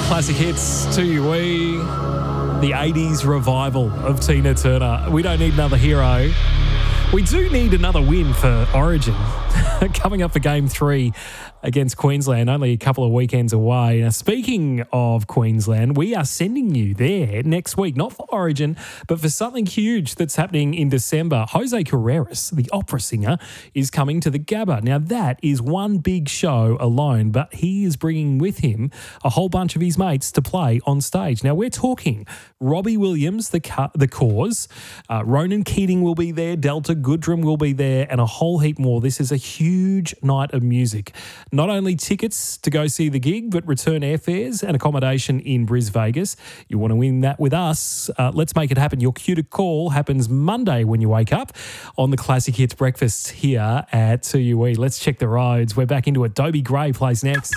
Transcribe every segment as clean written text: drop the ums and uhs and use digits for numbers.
Classic hits to you. The 80s revival of Tina Turner. We don't need another hero. We do need another win for Origin. Coming up for Game 3 against Queensland, only a couple of weekends away. Now, speaking of Queensland, we are sending you there next week, not for Origin, but for something huge that's happening in December. Jose Carreras, the opera singer, is coming to the Gabba. Now, that is one big show alone, but he is bringing with him a whole bunch of his mates to play on stage. Now, we're talking Robbie Williams, the Cause, Ronan Keating will be there, Delta Goodrum will be there, and a whole heap more. This is a huge night of music. Not only tickets to go see the gig, but return airfares and accommodation in Bris Vegas. You want to win that with us? Let's make it happen. Your cue to call happens Monday when you wake up on the Classic Hits Breakfast here at 2UE. Let's check the roads. We're back into it. Dobie Gray plays next.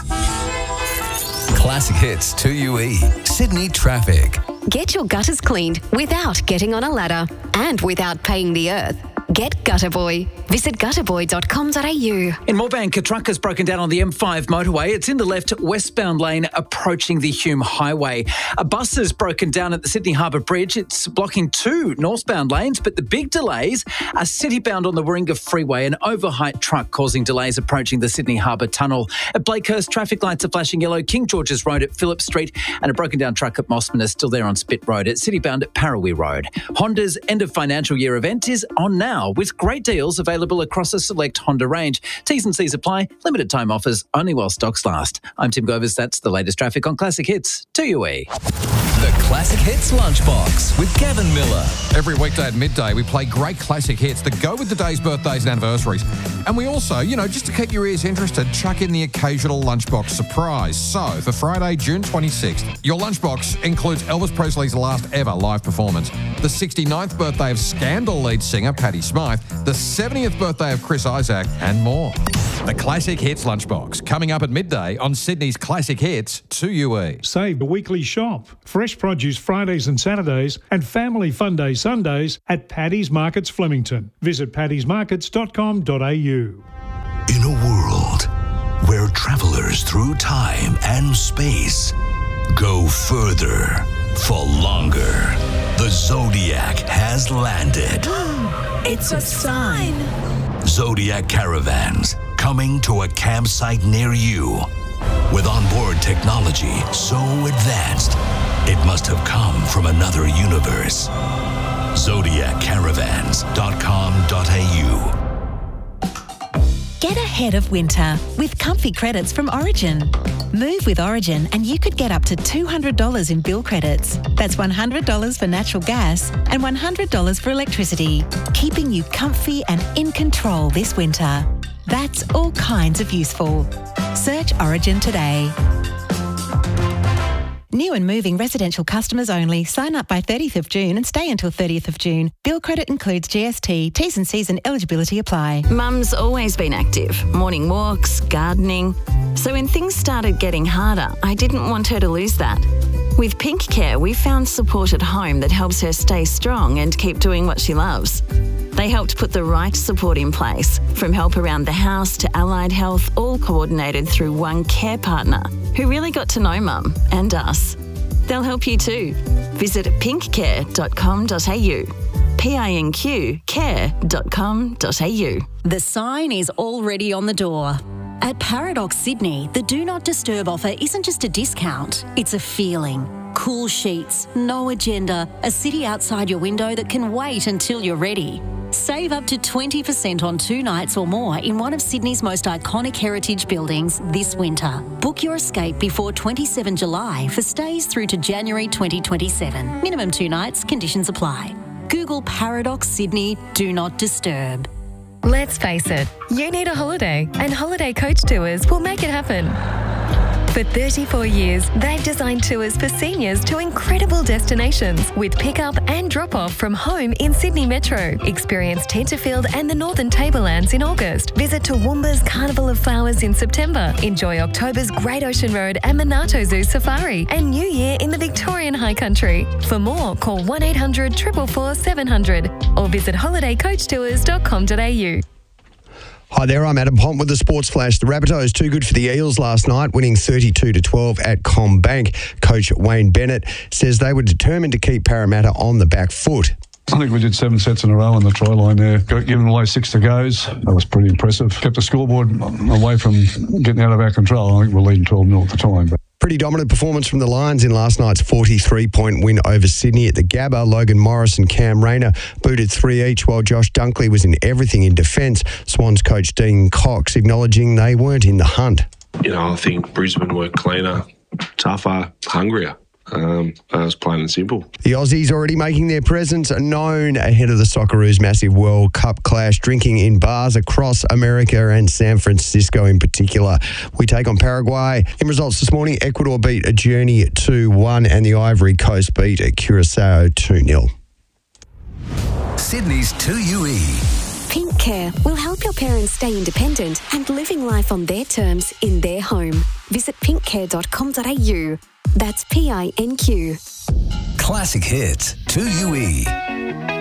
Classic Hits 2UE. Sydney traffic. Get your gutters cleaned without getting on a ladder and without paying the earth. Get Gutter Boy. Visit gutterboy.com.au. In Moorebank, a truck has broken down on the M5 motorway. It's in the left westbound lane approaching the Hume Highway. A bus has broken down at the Sydney Harbour Bridge. It's blocking two northbound lanes, but the big delays are citybound on the Warringah Freeway. An overheight truck causing delays approaching the Sydney Harbour Tunnel. At Blakehurst, traffic lights are flashing yellow. King George's Road at Phillip Street, and a broken down truck at Mossman is still there on Spit Road. It's citybound at Parawee Road. Honda's end of financial year event is on now, with great deals available across a select Honda range. T's and C's apply. Limited time offers only while stocks last. I'm Tim Govers. That's the latest traffic on Classic Hits 2UE. The Classic Hits Lunchbox with Gavin Miller. Every weekday at midday, we play great classic hits that go with the day's birthdays and anniversaries. And we also, just to keep your ears interested, chuck in the occasional lunchbox surprise. So, for Friday, June 26th, your lunchbox includes Elvis Presley's last ever live performance, the 69th birthday of Scandal lead singer Patti Smythe, the 70th birthday of Chris Isaak, and more. The Classic Hits Lunchbox, coming up at midday on Sydney's Classic Hits 2UE. Save the weekly shop. Fresh produce Fridays and Saturdays and family fun day Sundays at Paddy's Markets Flemington. Visit paddysmarkets.com.au. In a world where travellers through time and space go further for longer, the Zodiac has landed. It's a sign. Zodiac Caravans, coming to a campsite near you. With onboard technology so advanced, it must have come from another universe. ZodiacCaravans.com.au. Get ahead of winter with comfy credits from Origin. Move with Origin and you could get up to $200 in bill credits. That's $100 for natural gas and $100 for electricity, keeping you comfy and in control this winter. That's all kinds of useful. Search Origin today. New and moving residential customers only. Sign up by 30th of June and stay until 30th of June. Bill credit includes GST. T's and C's and eligibility apply. Mum's always been active. Morning walks, gardening. So when things started getting harder, I didn't want her to lose that. With Pink Care, we found support at home that helps her stay strong and keep doing what she loves. They helped put the right support in place, from help around the house to allied health, all coordinated through one care partner who really got to know Mum and us. They'll help you too. Visit pinkcare.com.au. PINQ The sign is already on the door. At Paradox Sydney, the Do Not Disturb offer isn't just a discount, it's a feeling. Cool sheets, no agenda, a city outside your window that can wait until you're ready. Save up to 20% on 2 nights or more in one of Sydney's most iconic heritage buildings this winter. Book your escape before 27 July for stays through to January 2027. Minimum 2 nights, conditions apply. Google Paradox Sydney Do Not Disturb. Let's face it, you need a holiday, and Holiday Coach Tours will make it happen. For 34 years, they've designed tours for seniors to incredible destinations with pick-up and drop-off from home in Sydney Metro. Experience Tenterfield and the Northern Tablelands in August. Visit Toowoomba's Carnival of Flowers in September. Enjoy October's Great Ocean Road and Monarto Zoo Safari and New Year in the Victorian High Country. For more, call 1800 444 700 or visit holidaycoachtours.com.au. Hi there, I'm Adam Pont with the Sports Flash. The Rabbitohs too good for the Eels last night, winning 32-12 at CommBank. Coach Wayne Bennett says they were determined to keep Parramatta on the back foot. I think we did 7 sets in a row on the try line there. Giving away 6 to goes. That was pretty impressive. Kept the scoreboard away from getting out of our control. I think we're leading 12-0 at the time. But pretty dominant performance from the Lions in last night's 43-point win over Sydney at the Gabba. Logan Morris and Cam Rayner booted 3 each, while Josh Dunkley was in everything in defence. Swans coach Dean Cox acknowledging they weren't in the hunt. I think Brisbane were cleaner, tougher, hungrier. It's plain and simple. The Aussies already making their presence known ahead of the Socceroos' massive World Cup clash, drinking in bars across America and San Francisco in particular. We take on Paraguay. In results this morning, Ecuador beat a Journey 2-1 and the Ivory Coast beat Curacao 2-0. Sydney's 2UE. Pink Care will help your parents stay independent and living life on their terms in their home. Visit pinkcare.com.au. That's PINQ. Classic Hits 2UE.